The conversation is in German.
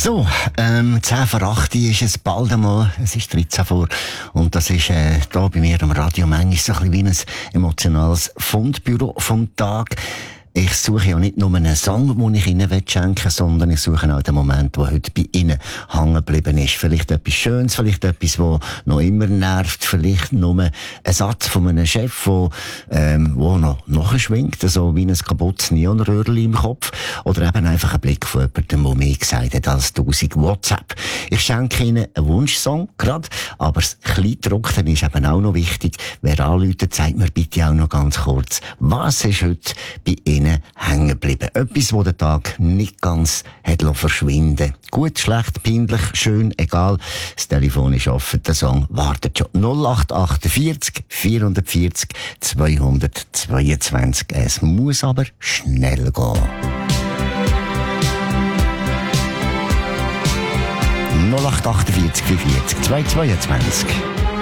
So, 10 vor 8 ist es bald einmal, es ist 13 vor. Und das ist da bei mir am Radio manchmal so ein bisschen wie ein emotionales Fundbüro vom Tag. Ich suche ja nicht nur einen Song, den ich Ihnen schenken will, sondern ich suche auch den Moment, der heute bei Ihnen hängen geblieben ist. Vielleicht etwas Schönes, vielleicht etwas, das noch immer nervt, vielleicht nur ein Satz von einem Chef, der noch nachschwingt, so wie ein kaputtes Neonröhrchen im Kopf. Oder eben einfach ein Blick von jemandem, der mehr gesagt hat als 1000 WhatsApp. Ich schenke Ihnen einen Wunschsong gerade, aber das Kleingedruckte ist eben auch noch wichtig. Wer anruft, sagt mir bitte auch noch ganz kurz, was ist heute bei Ihnen hängen geblieben. Etwas, wo der Tag nicht ganz hat verschwinden. Gut, schlecht, peinlich, schön, egal. Das Telefon ist offen, der Song wartet schon. 0848 440 222. Es muss aber schnell gehen. 0848 440 222.